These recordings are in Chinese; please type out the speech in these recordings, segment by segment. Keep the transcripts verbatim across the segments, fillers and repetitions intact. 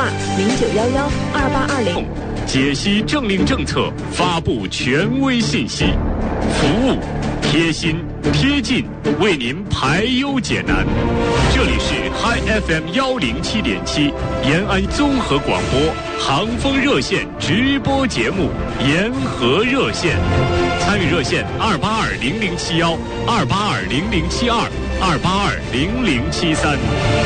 话零九幺幺二八二零。 解析政令政策，发布权威信息，服务贴心贴近，为您排忧解难。这里是 Hi F M 幺零七点七延安综合广播航风热线直播节目延和热线，参与热线二八二零零七幺二八二零零七二二八二零零七三。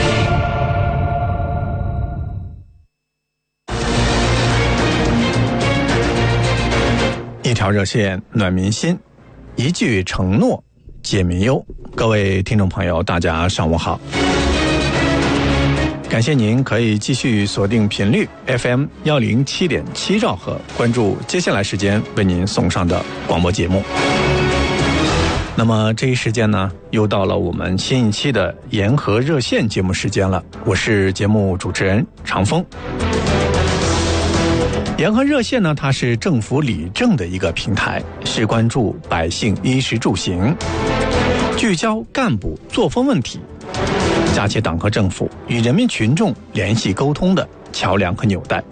一条热线暖民心，一句承诺解民忧。各位听众朋友，大家上午好，感谢您可以继续锁定频率 F M 幺零七点七兆赫，关注接下来时间为您送上的广播节目。那么这一时间呢，又到了我们新一期的延和热线节目时间了。我是节目主持人长风。延和热线呢，它是政府理政的一个平台，是关注百姓衣食住行，聚焦干部作风问题，架起党和政府与人民群众联系沟通的桥梁和纽带。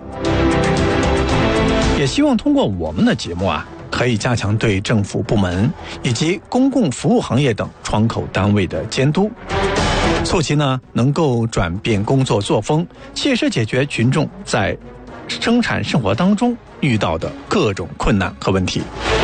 也希望通过我们的节目啊，可以加强对政府部门以及公共服务行业等窗口单位的监督，促其呢能够转变工作作风，切实解决群众在生产生活当中遇到的各种困难和问题。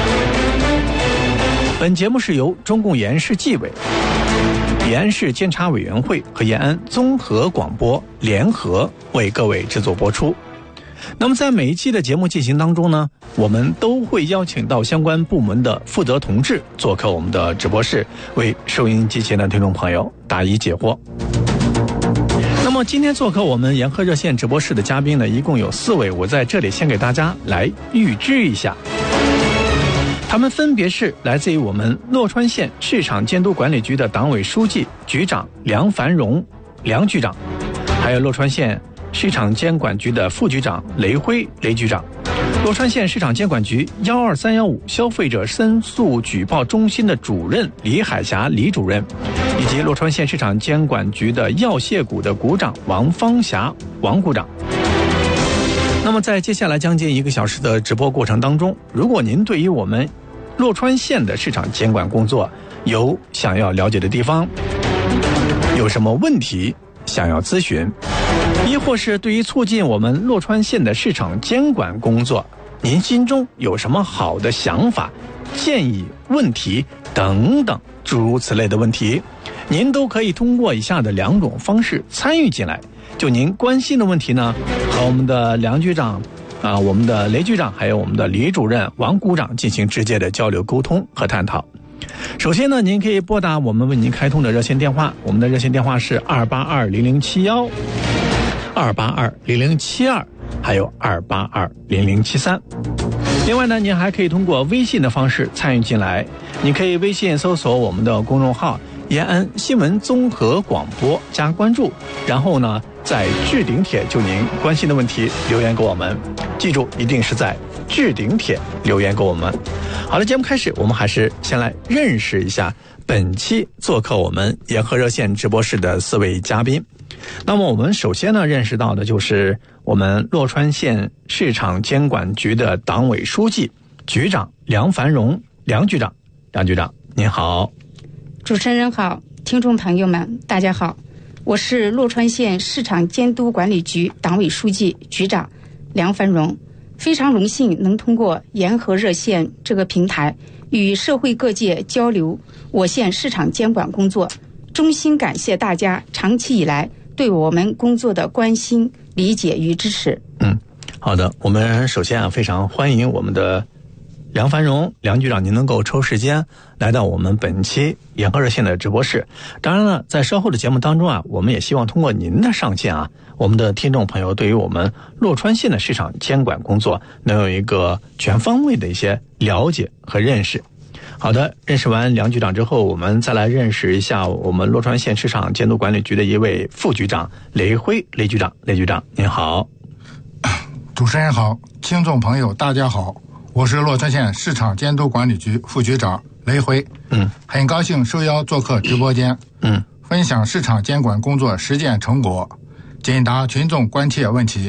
本节目是由中共延安市纪委、延安市监察委员会和延安综合广播联合为各位制作播出。那么在每一期的节目进行当中呢，我们都会邀请到相关部门的负责同志做客我们的直播室，为收音机前的听众朋友答疑解惑。那么今天做客我们延和热线直播室的嘉宾呢，一共有四位，我在这里先给大家来预知一下。他们分别是来自于我们洛川县市场监督管理局的党委书记、局长梁繁荣梁局长，还有洛川县市场监管局的副局长雷辉雷局长，洛川县市场监管局幺二三幺五消费者申诉举报中心的主任李海霞李主任，以及洛川县市场监管局的药械股的股长王芳霞王股长。那么在接下来将近一个小时的直播过程当中，如果您对于我们洛川县的市场监管工作有想要了解的地方，有什么问题想要咨询，亦或是对于促进我们洛川县的市场监管工作，您心中有什么好的想法、建议、问题等等诸如此类的问题，您都可以通过以下的两种方式参与进来。就您关心的问题呢，和我们的梁局长啊、我们的雷局长还有我们的李主任王股长进行直接的交流沟通和探讨。首先呢，您可以拨打我们为您开通的热线电话，我们的热线电话是二八二零零七幺二八二零零七二，还有二八二零零七三。另外呢，您还可以通过微信的方式参与进来，你可以微信搜索我们的公众号延安新闻综合广播加关注，然后呢在置顶帖就您关心的问题留言给我们，记住一定是在置顶帖留言给我们。好了，节目开始，我们还是先来认识一下本期做客我们延和热线直播室的四位嘉宾。那么我们首先呢认识到的就是我们洛川县市场监管局的党委书记、局长梁繁荣梁局长。梁局长您好。 主持人好，听众朋友们大家好，我是洛川县市场监督管理局党委书记、局长梁繁荣，非常荣幸能通过延和热线这个平台与社会各界交流我县市场监管工作，衷心感谢大家长期以来对我们工作的关心、理解与支持。 嗯，好的，我们首先啊非常欢迎我们的梁繁荣梁局长，您能够抽时间来到我们本期延和热线的直播室。当然了，在稍后的节目当中啊，我们也希望通过您的上线啊，我们的听众朋友对于我们洛川县的市场监管工作能有一个全方位的一些了解和认识。好的，认识完梁局长之后，我们再来认识一下我们洛川县市场监督管理局的一位副局长雷辉雷局长。雷局长您好。 主持人好，听众朋友大家好，我是洛川县市场监督管理局副局长雷辉。嗯，很高兴受邀做客直播间，嗯，分享市场监管工作实践成果，解答群众关切问题。